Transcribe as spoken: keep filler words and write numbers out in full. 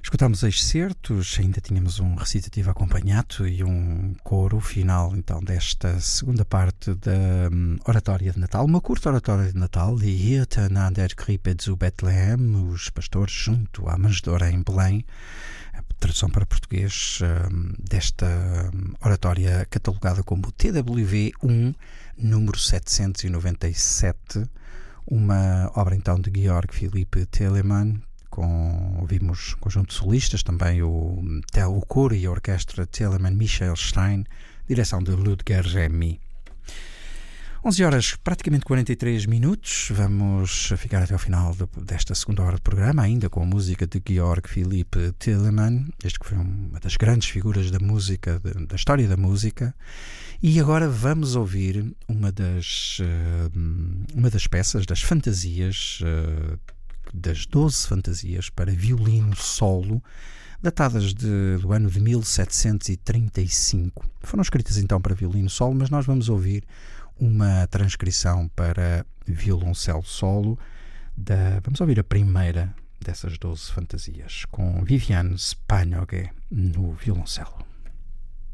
Escutámos excertos, ainda tínhamos um recitativo acompanhado e um coro final, então, desta segunda parte da um, oratória de Natal, uma curta oratória de Natal, de Hirten an der Krippe zu Bethlehem, os pastores junto à manjedoura em Belém, a tradução para português um, desta um, oratória catalogada como T W V um, número setecentos e noventa e sete, uma obra então de Georg Philipp Telemann, com, ouvimos conjunto de solistas, também o, o coro e a orquestra Telemann Michael Stein, direção de Ludger Remy. onze horas, praticamente quarenta e três minutos, vamos ficar até ao final de, desta segunda hora de programa, ainda com a música de Georg Philipp Telemann, este que foi uma das grandes figuras da música, de, da história da música, e agora vamos ouvir uma das, uh, uma das peças, das fantasias, uh, das doze fantasias para violino solo, datadas de, do ano de mil setecentos e trinta e cinco. Foram escritas então para violino solo, mas nós vamos ouvir uma transcrição para violoncelo solo. Da, vamos ouvir a primeira dessas doze fantasias, com Viviane Spagnolet no violoncelo.